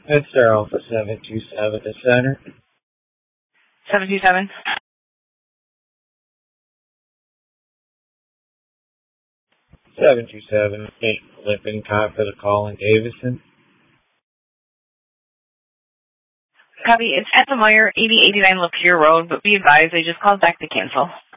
It's Sir Alpha 727 to center. 727. 727, 8 flipping cop for the call in Davison. Copy. It's at the Meyer, 8089 Lapeer Road, but be advised they just called back to cancel.